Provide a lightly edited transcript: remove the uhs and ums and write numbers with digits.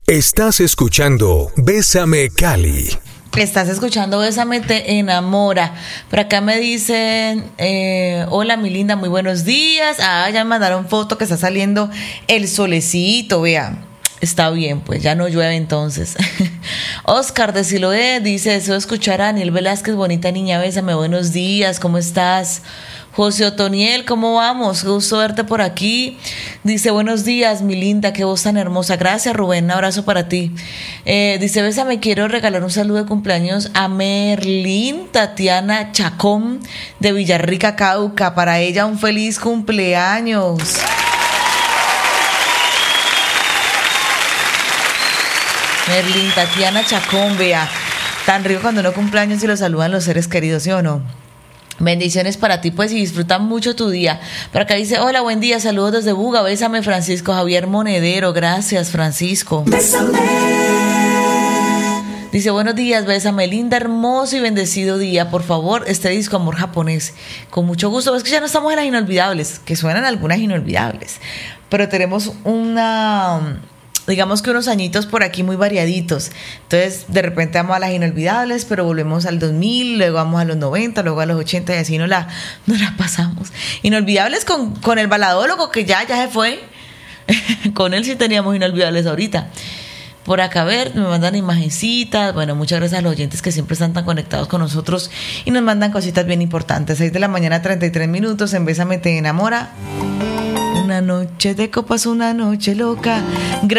Estás escuchando Bésame Cali. Estás escuchando Bésame te enamora. Por acá me dicen, hola mi linda, muy buenos días. Ya me mandaron foto que está saliendo el solecito, vea. Está bien, pues ya no llueve entonces. Oscar de Siloé dice, deseo escuchar a Daniel Velázquez, bonita niña, bésame, buenos días, ¿cómo estás? José Otoniel, ¿cómo vamos? Qué gusto verte por aquí. Dice, buenos días, mi linda, qué voz tan hermosa. Gracias, Rubén, un abrazo para ti. Dice, bésame, quiero regalar un saludo de cumpleaños a Merlín Tatiana Chacón de Villarrica, Cauca. Para ella, un feliz cumpleaños. Merlín Tatiana Chacón, vea. Tan rico cuando uno cumpleaños y lo saludan los seres queridos, ¿sí o no? Bendiciones para ti, pues, y disfruta mucho tu día. Por acá dice, hola, buen día, saludos desde Buga, bésame, Francisco Javier Monedero. Gracias, Francisco. Bésame. Dice, buenos días, bésame, linda, hermoso y bendecido día. Por favor, este disco Amor Japonés. Con mucho gusto. Es que ya no estamos en las inolvidables, que suenan algunas inolvidables, pero tenemos digamos que unos añitos por aquí muy variaditos. Entonces, de repente vamos a las inolvidables, pero volvemos al 2000, luego vamos a los 90, luego a los 80 y así nos la pasamos. Inolvidables con el baladólogo que ya se fue. Con él sí teníamos inolvidables ahorita. Por acá, a ver, me mandan imagencitas. Bueno, muchas gracias a los oyentes que siempre están tan conectados con nosotros y nos mandan cositas bien importantes. 6 de la mañana, 33 minutos, en Bésame te enamora. Una noche de copas, una noche loca.